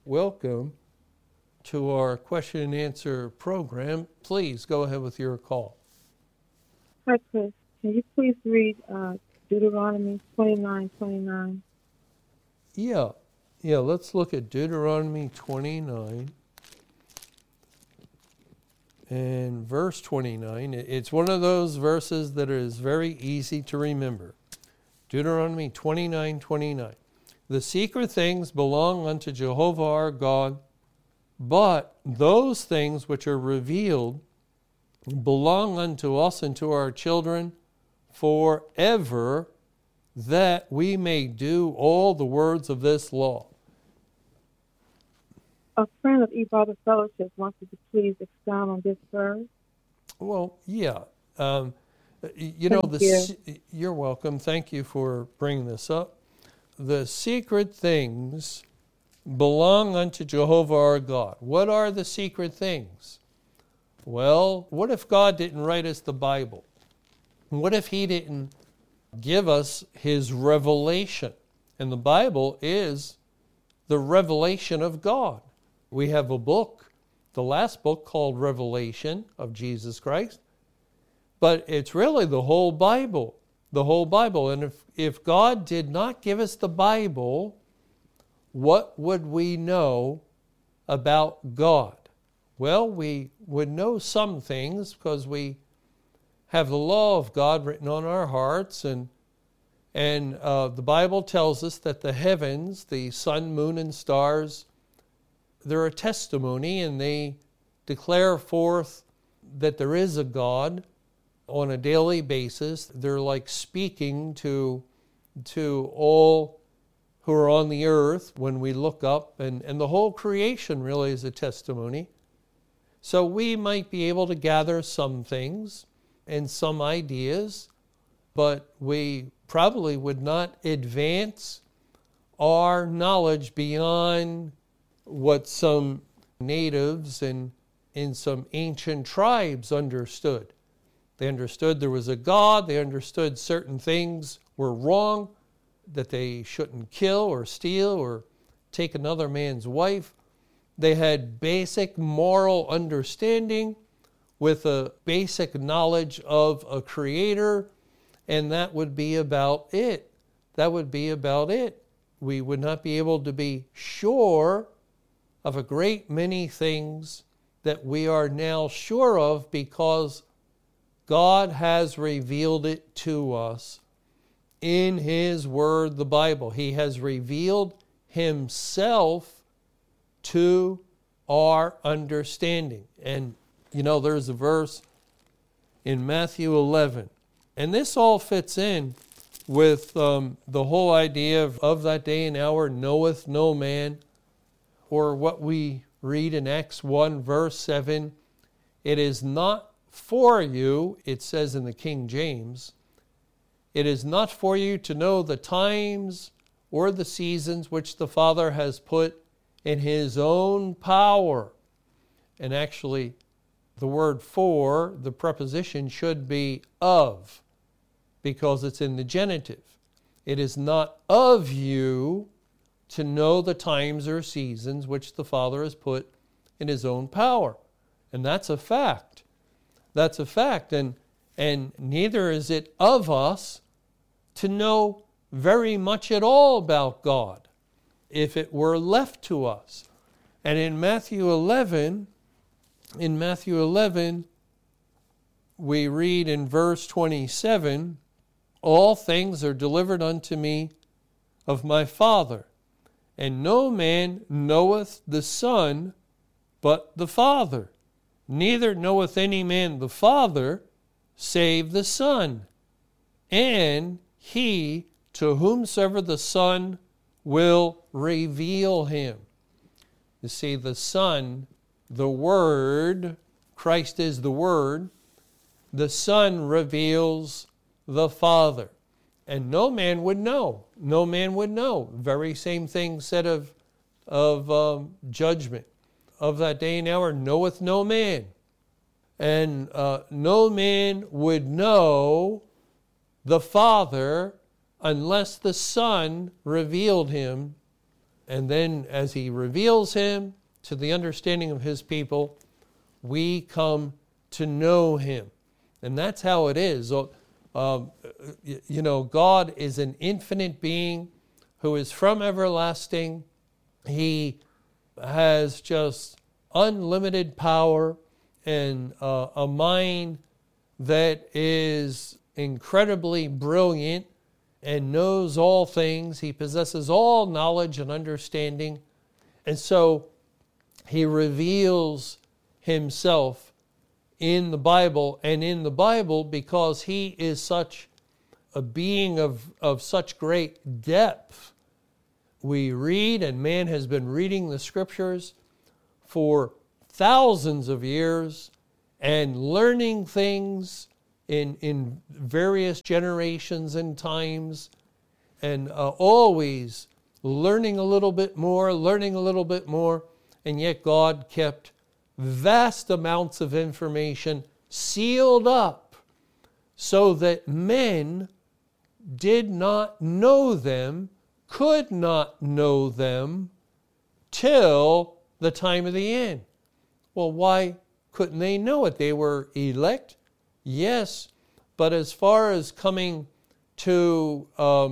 welcome to our question and answer program. Please go ahead with your call. Hi, Chris. Can you please read Deuteronomy 29:29? Yeah, let's look at Deuteronomy 29 and verse 29. It's one of those verses that is very easy to remember. Deuteronomy 29:29. The secret things belong unto Jehovah our God, but those things which are revealed belong unto us and to our children forever, that we may do all the words of this law. A friend of E-Bible Fellowship wants you to please expound on this verse. Well, yeah. You're welcome. Thank you for bringing this up. The secret things belong unto Jehovah our God. What are the secret things? Well, what if God didn't write us the Bible? What if he didn't give us his revelation? And the Bible is the revelation of God. We have a book, the last book, called Revelation of Jesus Christ. But it's really the whole Bible. The whole Bible. And if God did not give us the Bible, what would we know about God? Well, we would know some things because we have the law of God written on our hearts, and the Bible tells us that the heavens, the sun, moon, and stars, they're a testimony, and they declare forth that there is a God on a daily basis. They're like speaking to all who are on the earth when we look up, and the whole creation really is a testimony. So we might be able to gather some things and some ideas, but we probably would not advance our knowledge beyond what some natives and in some ancient tribes understood. They understood there was a God. They understood certain things were wrong, that they shouldn't kill or steal or take another man's wife. They had basic moral understanding with a basic knowledge of a creator, and that would be about it. That would be about it. We would not be able to be sure of a great many things that we are now sure of because God has revealed it to us in his word, the Bible. He has revealed himself to our understanding. And, there's a verse in Matthew 11. And this all fits in with the whole idea of that day and hour knoweth no man, or what we read in Acts 1, verse 7. It is not for you, it says in the King James, it is not for you to know the times or the seasons which the Father has put in his own power. And actually, the word for, the preposition should be of, because it's in the genitive. It is not of you to know the times or seasons which the Father has put in his own power. And that's a fact. That's a fact. And neither is it of us to know very much at all about God if it were left to us. And in Matthew 11, we read in verse 27, all things are delivered unto me of my Father, and no man knoweth the Son but the Father. Neither knoweth any man the Father save the Son, and he to whomsoever the Son will reveal him. You see, the Son, the Word, Christ is the Word, the Son reveals the Father. And no man would know. No man would know. Very same thing said of judgment. Of that day and hour knoweth no man. And no man would know the Father unless the Son revealed him. And then as he reveals him to the understanding of his people, we come to know him. And that's how it is. God is an infinite being who is from everlasting. He has just unlimited power and a mind that is incredibly brilliant and knows all things. He possesses all knowledge and understanding. And so he reveals himself in the Bible, and in the Bible because he is such a being of such great depth. We read, and man has been reading the scriptures for thousands of years and learning things in various generations and times, and always learning a little bit more, and yet God kept vast amounts of information sealed up so that men did not know them, could not know them till the time of the end. Well, why couldn't they know it? They were elect, yes, but as far as coming to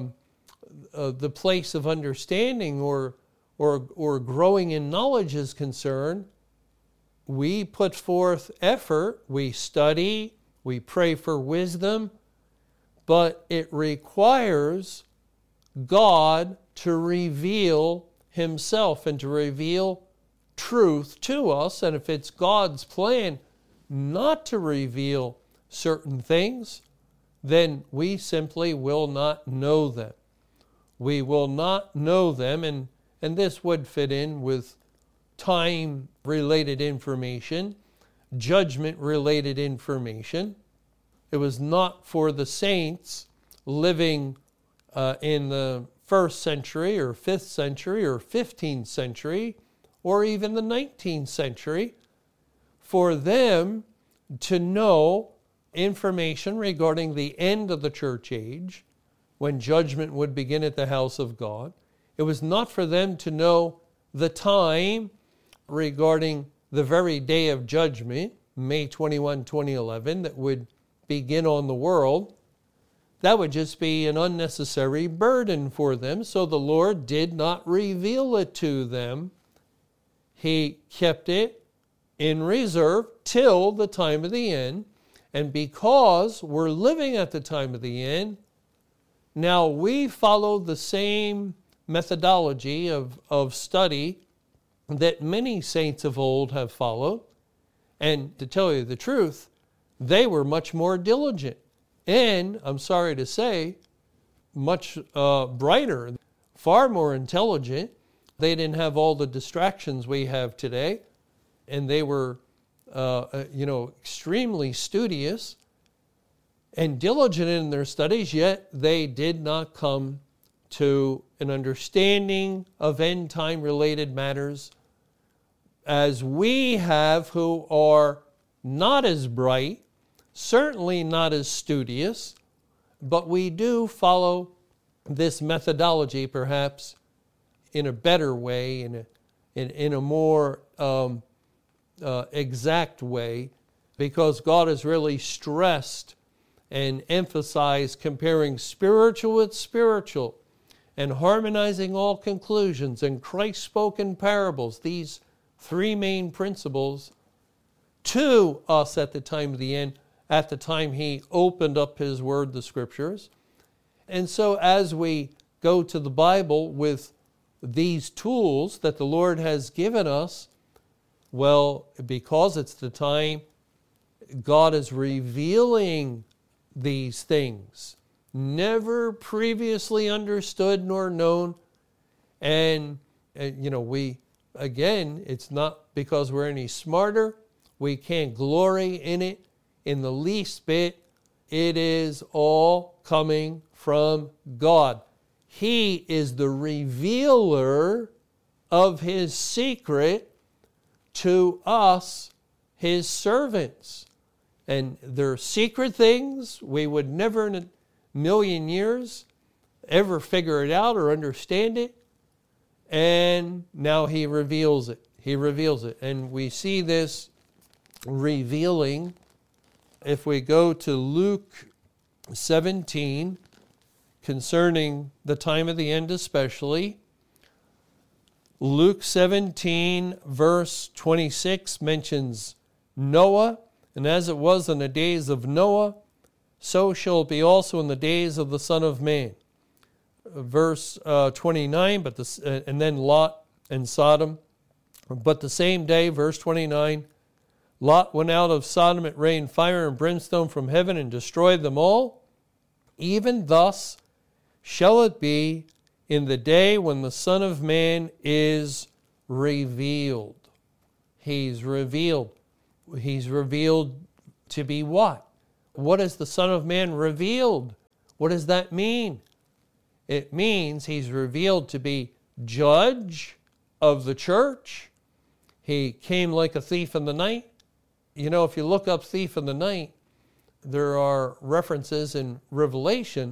the place of understanding or growing in knowledge is concerned, we put forth effort, we study, we pray for wisdom, but it requires God to reveal himself and to reveal truth to us. And if it's God's plan not to reveal certain things, then we simply will not know them. We will not know them, and this would fit in with time-related information, judgment-related information. It was not for the saints living in the 1st century or 5th century or 15th century or even the 19th century for them to know information regarding the end of the church age, when judgment would begin at the house of God. It was not for them to know the time regarding the very day of judgment, May 21, 2011, that would begin on the world. That would just be an unnecessary burden for them, so the Lord did not reveal it to them. He kept it in reserve till the time of the end, and because we're living at the time of the end, now we follow the same methodology of study that many saints of old have followed. And to tell you the truth, they were much more diligent. And, I'm sorry to say, much brighter, far more intelligent. They didn't have all the distractions we have today. And they were, extremely studious and diligent in their studies, yet they did not come to an understanding of end-time related matters as we have, who are not as bright, certainly not as studious, but we do follow this methodology perhaps in a better way, in a more exact way, because God has really stressed and emphasized comparing spiritual with spiritual and harmonizing all conclusions, and Christ spoke in parables, these three main principles, to us at the time of the end, at the time he opened up his word, the scriptures. And so as we go to the Bible with these tools that the Lord has given us, well, because it's the time, God is revealing these things, never previously understood nor known. And we, again, it's not because we're any smarter. We can't glory in it in the least bit. It is all coming from God. He is the revealer of his secret to us, his servants. And they're secret things. We would never in a million years ever figure it out or understand it. And now he reveals it. He reveals it. And we see this revealing if we go to Luke 17, concerning the time of the end especially. Luke 17, verse 26 mentions Noah, and as it was in the days of Noah, so shall it be also in the days of the Son of Man. Verse 29, and then Lot and Sodom. But the same day, verse 29, Lot went out of Sodom, it rained fire and brimstone from heaven and destroyed them all. Even thus shall it be in the day when the Son of Man is revealed. He's revealed. He's revealed to be what? What is the Son of Man revealed? What does that mean? It means he's revealed to be judge of the church. He came like a thief in the night. You know, if you look up thief in the night, there are references in Revelation,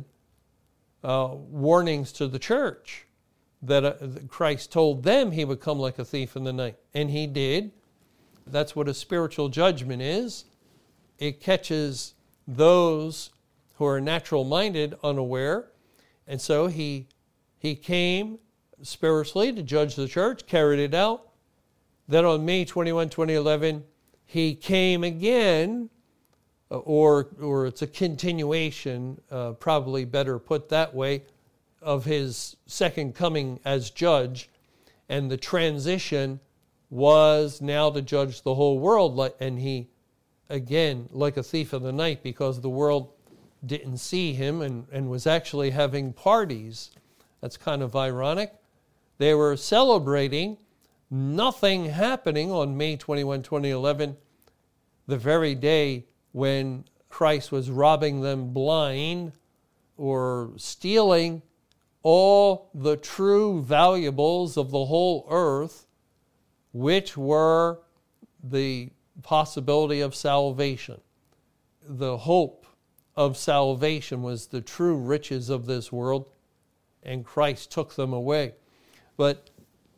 warnings to the church that Christ told them he would come like a thief in the night. And he did. That's what a spiritual judgment is. It catches those who are natural-minded unaware. And so he came spiritually to judge the church, carried it out. Then on May 21, 2011, he came again, or it's a continuation, probably better put that way, of his second coming as judge. And the transition was now to judge the whole world. And he, again, like a thief in the night, because the world didn't see him and was actually having parties. That's kind of ironic. They were celebrating nothing happening on May 21, 2011, the very day when Christ was robbing them blind or stealing all the true valuables of the whole earth, which were the possibility of salvation. The hope of salvation was the true riches of this world, and Christ took them away. But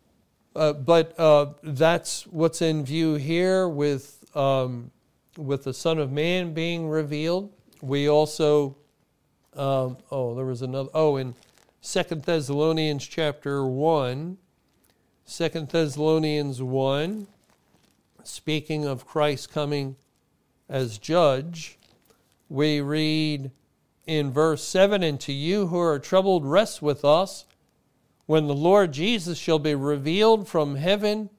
that's what's in view here with the Son of Man being revealed. We also, in 2 Thessalonians chapter 1, 2 Thessalonians 1, speaking of Christ coming as judge, we read in verse 7, "And to you who are troubled, rest with us, when the Lord Jesus shall be revealed from heaven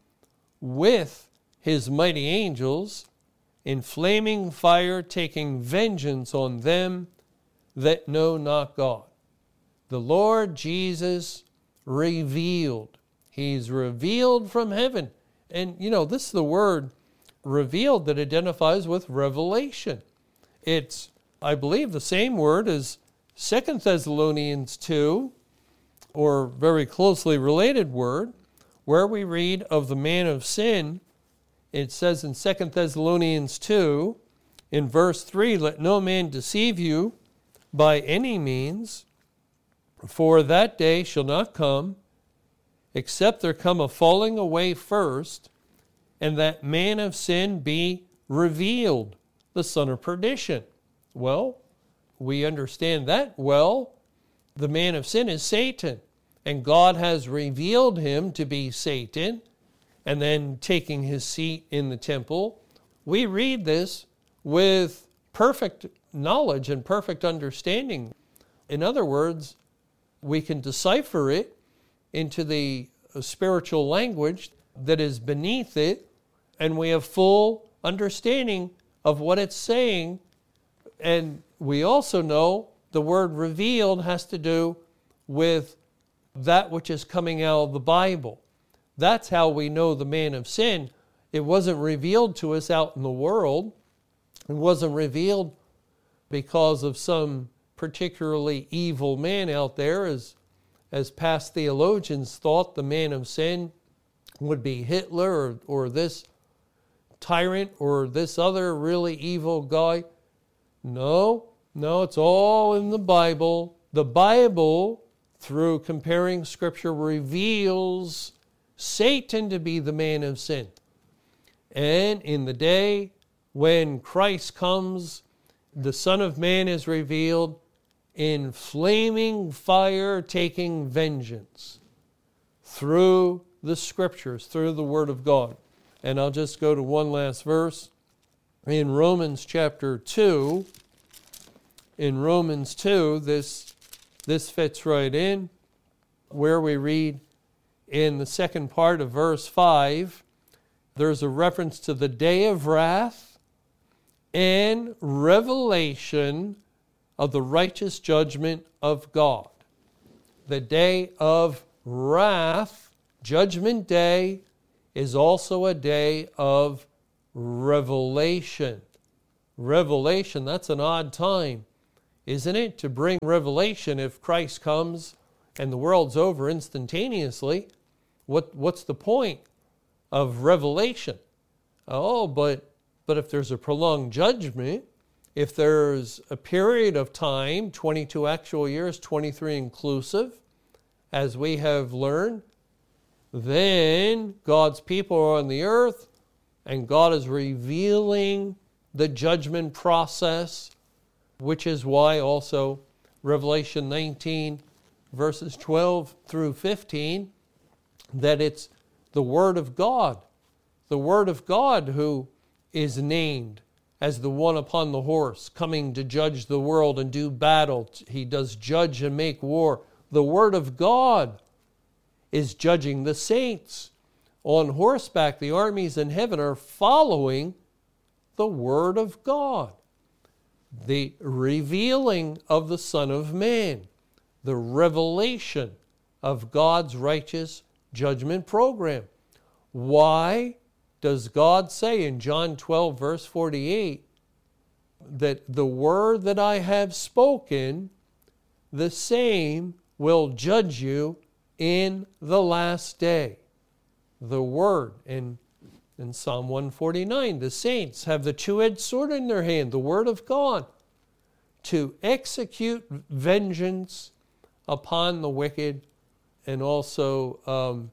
with his mighty angels, in flaming fire, taking vengeance on them that know not God." The Lord Jesus revealed. He's revealed from heaven. And, this is the word revealed that identifies with revelation. It's, I believe, the same word as 2 Thessalonians 2, or very closely related word, where we read of the man of sin. It says in 2 Thessalonians 2, in verse 3, "Let no man deceive you by any means, for that day shall not come, except there come a falling away first, and that man of sin be revealed, the son of perdition." Well, we understand that well. The man of sin is Satan, and God has revealed him to be Satan, and then taking his seat in the temple. We read this with perfect knowledge and perfect understanding. In other words, we can decipher it into the spiritual language that is beneath it, and we have full understanding of what it's saying. And we also know the word revealed has to do with that which is coming out of the Bible. That's how we know the man of sin. It wasn't revealed to us out in the world. It wasn't revealed because of some particularly evil man out there, as past theologians thought the man of sin would be Hitler or this tyrant or this other really evil guy. No, it's all in the Bible. The Bible, through comparing Scripture, reveals Satan to be the man of sin. And in the day when Christ comes, the Son of Man is revealed in flaming fire, taking vengeance through the Scriptures, through the Word of God. And I'll just go to one last verse. In Romans chapter 2, in Romans 2, this fits right in, where we read in the second part of verse 5, there's a reference to the day of wrath and revelation of the righteous judgment of God. The day of wrath, Judgment Day, is also a day of revelation. Revelation, that's an odd time, isn't it? To bring revelation if Christ comes and the world's over instantaneously. What's the point of revelation? But if there's a prolonged judgment, if there's a period of time, 22 actual years, 23 inclusive, as we have learned, then God's people are on the earth and God is revealing the judgment process, which is why also Revelation 19, verses 12 through 15, that it's the Word of God who is named as the one upon the horse, coming to judge the world and do battle. He does judge and make war. The Word of God is judging the saints. On horseback, the armies in heaven are following the Word of God. The revealing of the Son of Man, the revelation of God's righteous judgment program. Why does God say in John 12, verse 48, that the word that I have spoken, the same will judge you in the last day? The word. In Psalm 149, the saints have the two-edged sword in their hand, the word of God, to execute vengeance upon the wicked, and also,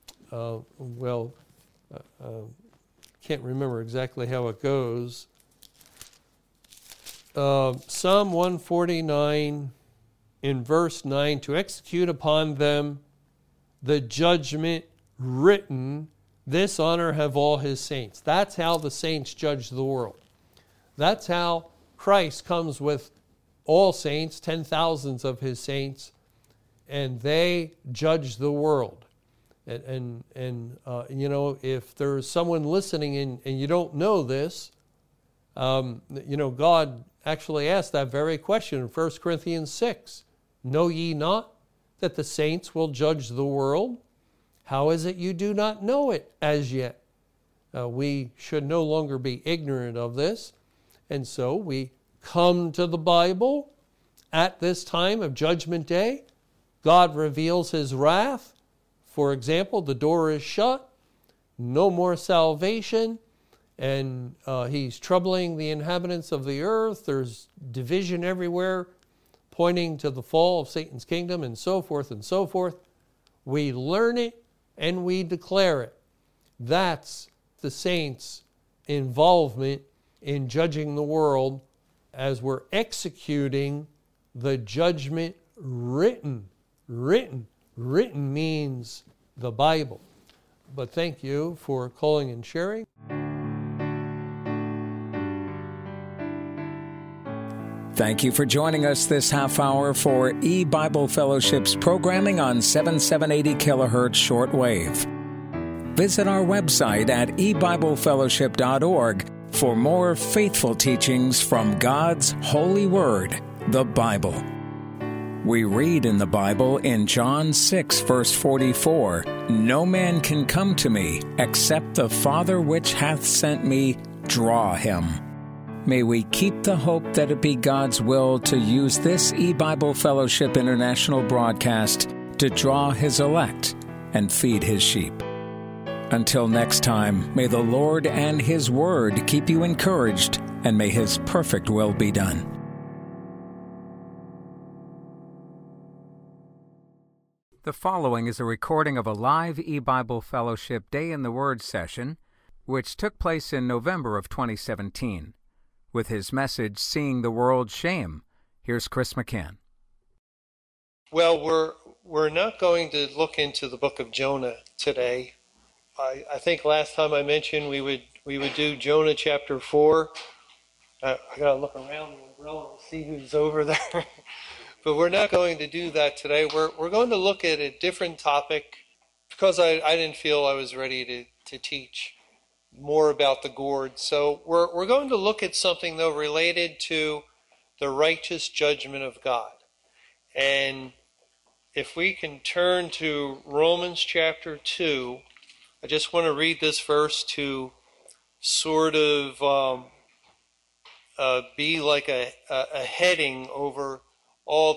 can't remember exactly how it goes. Psalm 149 in verse 9, to execute upon them the judgment written, this honor have all his saints. That's how the saints judge the world. That's how Christ comes with all saints, 10,000s of his saints, and they judge the world. And if there's someone listening and you don't know this, God actually asked that very question in 1 Corinthians 6. Know ye not that the saints will judge the world? How is it you do not know it as yet? We should no longer be ignorant of this. And so we come to the Bible at this time of Judgment Day. God reveals his wrath. For example, the door is shut, no more salvation, and he's troubling the inhabitants of the earth. There's division everywhere, pointing to the fall of Satan's kingdom, and so forth and so forth. We learn it and we declare it. That's the saints' involvement in judging the world as we're executing the judgment written. Written means the Bible. But thank you for calling and sharing. Thank you for joining us this half hour for E-Bible Fellowship's programming on 7780 kilohertz shortwave. Visit our website at ebiblefellowship.org for more faithful teachings from God's holy word, the Bible. We read in the Bible in John 6, verse 44, no man can come to me except the Father which hath sent me draw him. May we keep the hope that it be God's will to use this E-Bible Fellowship International broadcast to draw his elect and feed his sheep. Until next time, may the Lord and his word keep you encouraged, and may his perfect will be done. The following is a recording of a live eBible Fellowship Day in the Word session, which took place in November of 2017. With his message, Seeing the World's Shame, here's Chris McCann. Well, we're not going to look into the book of Jonah today. I think last time I mentioned we would do Jonah chapter 4. I gotta look around the umbrella and see who's over there. But we're not going to do that today. We're going to look at a different topic because I didn't feel I was ready to teach more about the gourd. So we're going to look at something, though, related to the righteous judgment of God. And if we can turn to Romans chapter 2, I just want to read this verse to sort of be like a heading over all